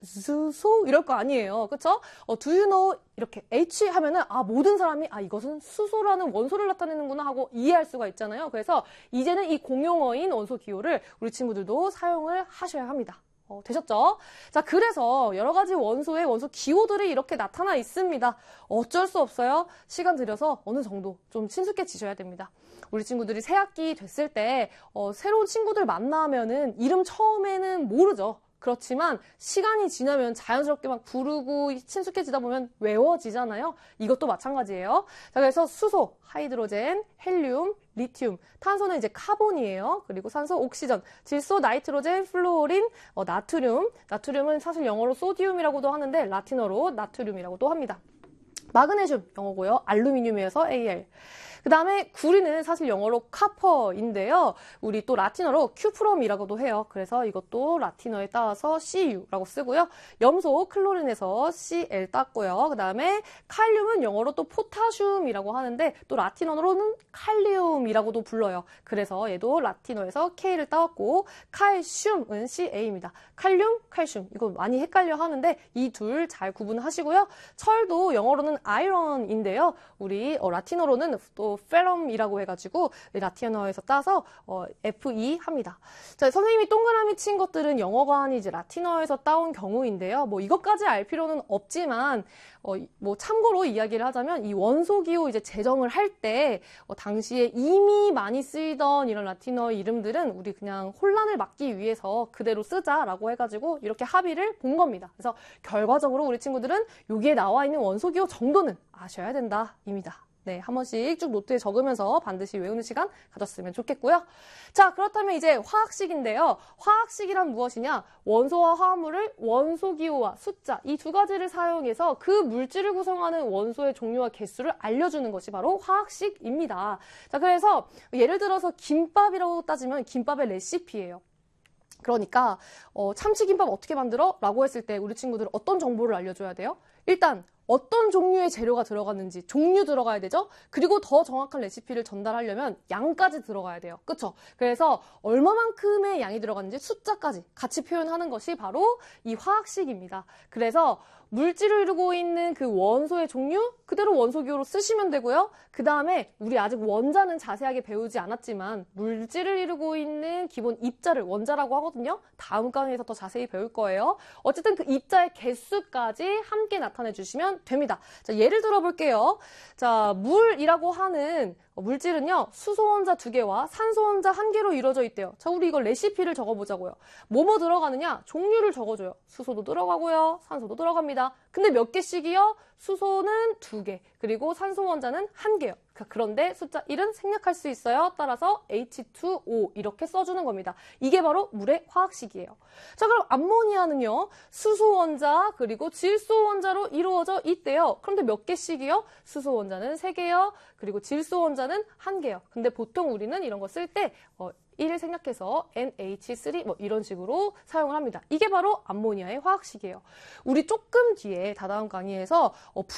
수소 이럴 거 아니에요. 그쵸? do you know 이렇게 H 하면은 모든 사람이 이것은 수소라는 원소를 나타내는구나 하고 이해할 수가 있잖아요. 그래서 이제는 이 공용어인 원소 기호를 우리 친구들도 사용을 하셔야 합니다. 되셨죠? 자, 그래서 여러 가지 원소의 원소 기호들이 이렇게 나타나 있습니다. 어쩔 수 없어요. 시간 들여서 어느 정도 좀 친숙해지셔야 됩니다. 우리 친구들이 새 학기 됐을 때 새로운 친구들 만나면은 이름 처음에는 모르죠. 그렇지만 시간이 지나면 자연스럽게 막 부르고 친숙해지다 보면 외워지잖아요. 이것도 마찬가지예요. 자, 그래서 수소, 하이드로젠, 헬륨, 리튬, 탄소는 이제 카본이에요. 그리고 산소, 옥시전, 질소, 나이트로젠, 플루오린, 나트륨은 사실 영어로 소디움이라고도 하는데 라틴어로 나트륨이라고도 합니다. 마그네슘, 영어고요. 알루미늄에서 Al. 그 다음에 구리는 사실 영어로 카퍼인데요. 우리 또 라틴어로 큐프럼이라고도 해요. 그래서 이것도 라틴어에 따라서 Cu라고 쓰고요. 염소, 클로린에서 Cl 땄고요. 그 다음에 칼륨은 영어로 또 포타슘이라고 하는데 또 라틴어로는 칼륨이라고도 불러요. 그래서 얘도 라틴어에서 K를 따왔고 칼슘은 Ca입니다. 칼륨, 칼슘 이거 많이 헷갈려 하는데 이 둘 잘 구분하시고요. 철도 영어로는 아이런인데요. 우리 라틴어로는 또 페럼이라고 해가지고 라틴어에서 따서 Fe 합니다. 자, 선생님이 동그라미 친 것들은 영어가 아니지 라틴어에서 따온 경우인데요. 뭐 이것까지 알 필요는 없지만 뭐 참고로 이야기를 하자면 이 원소 기호 이제 제정을 할 때 당시에 이미 많이 쓰이던 이런 라틴어 이름들은 우리 그냥 혼란을 막기 위해서 그대로 쓰자라고 해가지고 이렇게 합의를 본 겁니다. 그래서 결과적으로 우리 친구들은 여기에 나와 있는 원소 기호 정도는 아셔야 된다입니다. 네, 한 번씩 쭉 노트에 적으면서 반드시 외우는 시간 가졌으면 좋겠고요. 자, 그렇다면 이제 화학식인데요. 화학식이란 무엇이냐? 원소와 화합물을 원소기호와 숫자 이 두 가지를 사용해서 그 물질을 구성하는 원소의 종류와 개수를 알려주는 것이 바로 화학식입니다. 자, 그래서 예를 들어서 김밥이라고 따지면 김밥의 레시피예요. 그러니까 참치김밥 어떻게 만들어? 라고 했을 때 우리 친구들은 어떤 정보를 알려줘야 돼요? 일단 어떤 종류의 재료가 들어가는지 종류 들어가야 되죠? 그리고 더 정확한 레시피를 전달하려면 양까지 들어가야 돼요. 그쵸? 그래서 얼마만큼의 양이 들어가는지 숫자까지 같이 표현하는 것이 바로 이 화학식입니다. 그래서 물질을 이루고 있는 그 원소의 종류 그대로 원소기호로 쓰시면 되고요. 그 다음에 우리 아직 원자는 자세하게 배우지 않았지만 물질을 이루고 있는 기본 입자를 원자라고 하거든요. 다음 강의에서 더 자세히 배울 거예요. 어쨌든 그 입자의 개수까지 함께 나타내 주시면 됩니다. 자, 예를 들어 볼게요. 자, 물이라고 하는 물질은요. 수소 원자 2개와 산소 원자 1개로 이루어져 있대요. 자, 우리 이거 레시피를 적어보자고요. 뭐뭐 들어가느냐? 종류를 적어줘요. 수소도 들어가고요. 산소도 들어갑니다. 근데 몇 개씩이요? 수소는 2개, 그리고 산소 원자는 1개요. 그런데 숫자 1은 생략할 수 있어요. 따라서 H2O 이렇게 써주는 겁니다. 이게 바로 물의 화학식이에요. 자, 그럼 암모니아는요. 수소 원자 그리고 질소 원자로 이루어져 있대요. 그런데 몇 개씩이요? 수소 원자는 3개요. 그리고 질소 원자는 1개요. 근데 보통 우리는 이런 거 쓸 때 1을 생략해서 NH3 뭐 이런 식으로 사용을 합니다. 이게 바로 암모니아의 화학식이에요. 우리 조금 뒤에 다다음 강의에서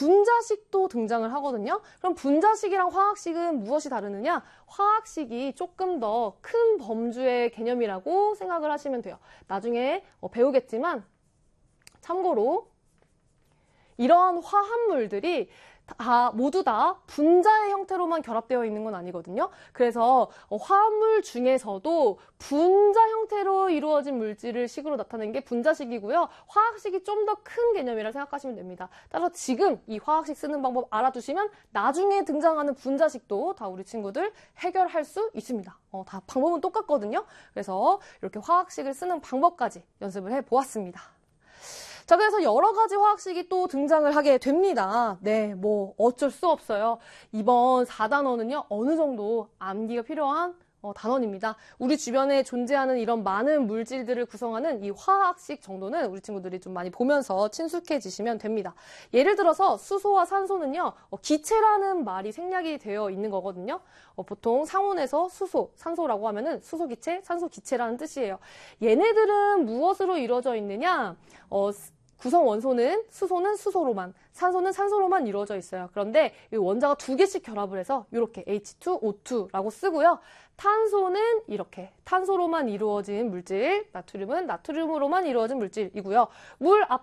분자식도 등장을 하거든요. 그럼 분자식이랑 화학식은 무엇이 다르느냐? 화학식이 조금 더 큰 범주의 개념이라고 생각을 하시면 돼요. 나중에 배우겠지만 참고로 이러한 화합물들이 모두 다 분자의 형태로만 결합되어 있는 건 아니거든요. 그래서 화합물 중에서도 분자 형태로 이루어진 물질을 식으로 나타내는 게 분자식이고요. 화학식이 좀 더 큰 개념이라 생각하시면 됩니다. 따라서 지금 이 화학식 쓰는 방법 알아두시면 나중에 등장하는 분자식도 다 우리 친구들 해결할 수 있습니다. 다 방법은 똑같거든요. 그래서 이렇게 화학식을 쓰는 방법까지 연습을 해보았습니다. 자, 그래서 여러 가지 화학식이 또 등장을 하게 됩니다. 네, 뭐 어쩔 수 없어요. 이번 4단원은요, 어느 정도 암기가 필요한 단원입니다. 우리 주변에 존재하는 이런 많은 물질들을 구성하는 이 화학식 정도는 우리 친구들이 좀 많이 보면서 친숙해지시면 됩니다. 예를 들어서 수소와 산소는요, 기체라는 말이 생략이 되어 있는 거거든요. 보통 상온에서 수소, 산소라고 하면은 수소기체, 산소기체라는 뜻이에요. 얘네들은 무엇으로 이루어져 있느냐? 구성 원소는 수소는 수소로만, 산소는 산소로만 이루어져 있어요. 그런데 이 원자가 두 개씩 결합을 해서 이렇게 H2O2라고 쓰고요. 탄소는 이렇게 탄소로만 이루어진 물질, 나트륨은 나트륨으로만 이루어진 물질이고요. 물